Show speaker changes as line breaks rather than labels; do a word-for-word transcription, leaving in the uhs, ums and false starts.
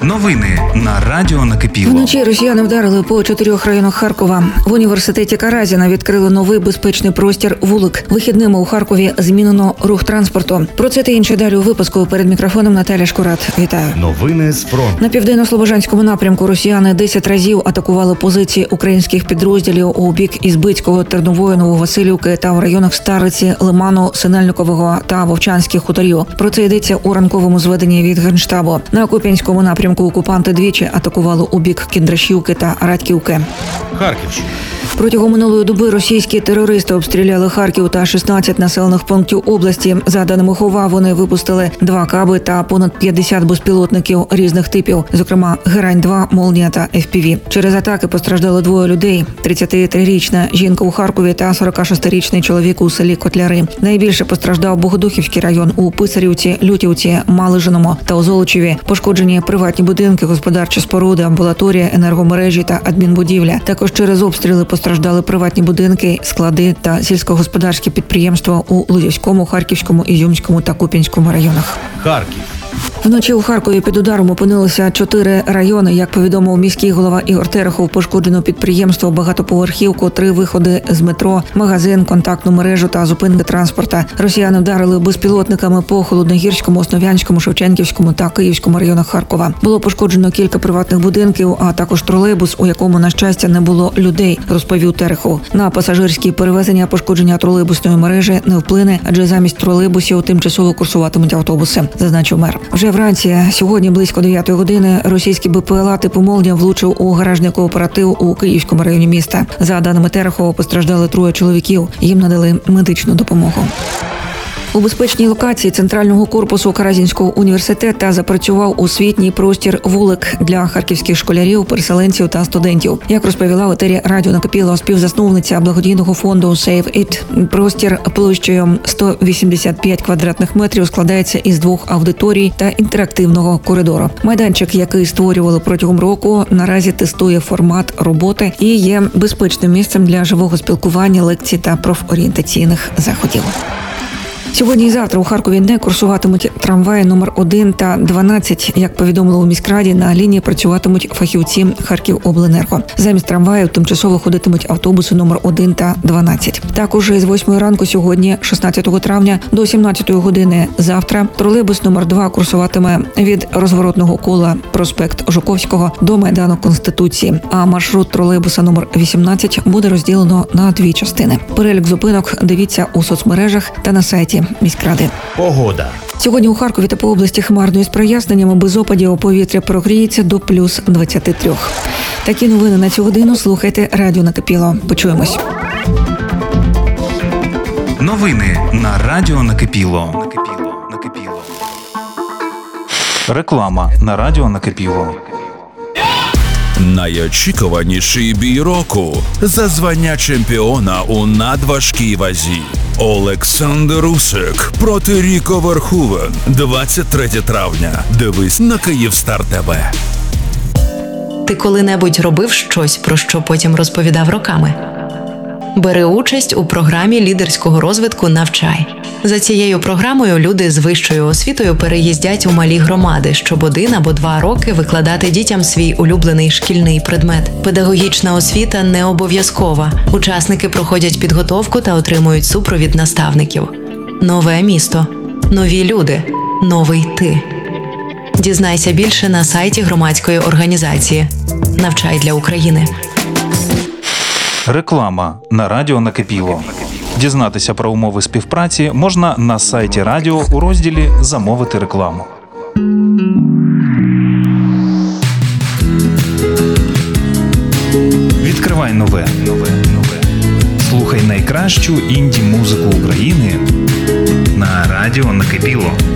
Новини на радіо Накипіло.
Вночі росіяни вдарили по чотирьох районах Харкова. В університеті Каразіна відкрили новий безпечний простір «Вулик». Вихідними у Харкові змінено рух транспорту. Про це та інше далі у випуску. Перед мікрофоном Наталя Шкурат. Вітаю.
Новини з фронту.
На південно-слобожанському напрямку росіяни десять разів атакували позиції українських підрозділів у бік Ізбицького, Тернової, Нововасилівки та в районах Стариці, Лиману, Синельникового та Вовчанських хуторів. Про це йдеться у ранковому зведенні від Генштабу. На Куп'янському напрямку окупанти двічі атакували у бік Кіндрашівки та Радьківки.
Харківщина.
Протягом минулої доби російські терористи обстріляли Харків та шістнадцять населених пунктів області. За даними ХОВА, вони випустили два каби та понад п'ятдесят безпілотників різних типів, зокрема Герань два, Молнія та еф пі ві. Через атаки постраждали двоє людей: тридцятитрирічна жінка у Харкові та сорокашестирічний чоловік у селі Котляри. Найбільше постраждав Богодухівський район у Писарівці, Лютівці, Малижиному та Озолочеві. Пошкоджені приватні будинки, господарчі споруди, амбулаторія, енергомережі та адмінбудівля. Також через обстріли постраждали приватні будинки, склади та сільськогосподарські підприємства у Лозівському, Харківському, Ізюмському та Куп'янському районах.
Харків.
Вночі у Харкові під ударом опинилися чотири райони. Як повідомив міський голова Ігор Терехов, пошкоджено підприємство, багатоповерхівку, три виходи з метро, магазин, контактну мережу та зупинки транспорта. Росіяни вдарили безпілотниками по Холодногірському, Основ'янському, Шевченківському та Київському районах Харкова. Було пошкоджено кілька приватних будинків, а також тролейбус, у якому, на щастя, не було людей, розповів Терехов. На пасажирські перевезення пошкодження тролейбусної мережі не вплине, адже замість тролейбусів тимчасово курсуватимуть автобуси, зазначив мер. Вже вранці, сьогодні близько дев'ятої години, російський бе пе ел а типу «Молнія» влучив у гаражний кооператив у Київському районі міста. За даними Терехова, постраждали троє чоловіків. Їм надали медичну допомогу. У безпечній локації центрального корпусу Каразінського університету запрацював освітній простір «Вулик» для харківських школярів, переселенців та студентів. Як розповіла в етері радіо Накипіло співзасновниця благодійного фонду Save It, простір площею сто вісімдесят п'ять квадратних метрів складається із двох аудиторій та інтерактивного коридору. Майданчик, який створювали протягом року, наразі тестує формат роботи і є безпечним місцем для живого спілкування, лекцій та профорієнтаційних заходів. Сьогодні і завтра у Харкові не курсуватимуть трамваї номер один та дванадцять. Як повідомили у міськраді, на лінії працюватимуть фахівці Харківобленерго. Замість трамваїв тимчасово ходитимуть автобуси номер один та дванадцять. Також із восьмої ранку сьогодні, шістнадцятого травня, до сімнадцятої години завтра, тролейбус номер два курсуватиме від розворотного кола проспект Жуковського до Майдану Конституції, а маршрут тролейбуса номер вісімнадцять буде розділено на дві частини. Перелік зупинок дивіться у соцмережах та на сайті міськради.
Погода.
Сьогодні у Харкові та по області хмарно із проясненнями, без опадів, повітря прогріється до плюс двадцяти трьох. Такі новини на цю годину слухайте радіо Накипіло. Почуємось.
Новини на радіо Накипіло. Накипіло. Накипіло. Реклама на радіо Накипіло.
Найочікуваніший бій року за звання чемпіона у надважкій вазі. Олександр Усик проти Ріко Верховен. двадцять третього травня. Дивись на Київстар ТВ.
Ти коли-небудь робив щось, про що потім розповідав роками? Бери участь у програмі лідерського розвитку «Навчай». За цією програмою люди з вищою освітою переїздять у малі громади, щоб один або два роки викладати дітям свій улюблений шкільний предмет. Педагогічна освіта не обов'язкова. Учасники проходять підготовку та отримують супровід наставників. Нове місто. Нові люди. Новий ти. Дізнайся більше на сайті громадської організації «Навчай для України».
Реклама на радіо Накипіло. Дізнатися про умови співпраці можна на сайті радіо у розділі «Замовити рекламу». Відкривай нове, нове, нове. Слухай найкращу інді-музику України на радіо Накипіло.